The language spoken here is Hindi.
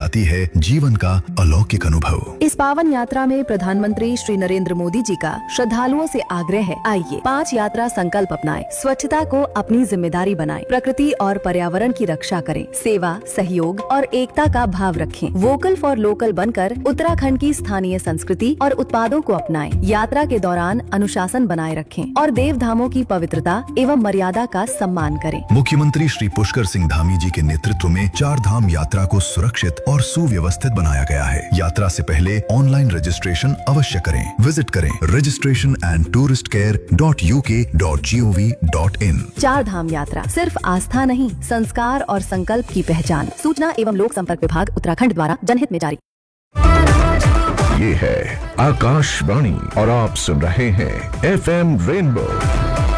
कराती है जीवन का अलौकिक अनुभव। इस पावन यात्रा में प्रधानमंत्री श्री नरेंद्र मोदी जी का श्रद्धालुओं से आग्रह है, आइए 5 यात्रा संकल्प अपनाएं, स्वच्छता को अपनी जिम्मेदारी बनाएं, प्रकृति और पर्यावरण की रक्षा करें, सेवा, सहयोग और एकता का भाव रखें, वोकल फॉर लोकल बनकर उत्तराखंड की स्थानीय संस्कृति और उत्पादों को अपनाएं, यात्रा के दौरान अनुशासन बनाए रखें और देव धामों की पवित्रता एवं मर्यादा का सम्मान करें। मुख्यमंत्री श्री पुष्कर सिंह धामी जी के नेतृत्व में 4 धाम यात्रा को सुरक्षित और सुव्यवस्थित बनाया गया है। यात्रा से पहले ऑनलाइन रजिस्ट्रेशन अवश्य करें। विजिट करें registration@touristcare.uk.gov.in। 4 धाम यात्रा सिर्फ आस्था नहीं, संस्कार और संकल्प की पहचान। सूचना एवं लोक संपर्क विभाग उत्तराखंड द्वारा जनहित में जारी। ये है आकाशवाणी और आप सुन रहे हैं FM रेनबो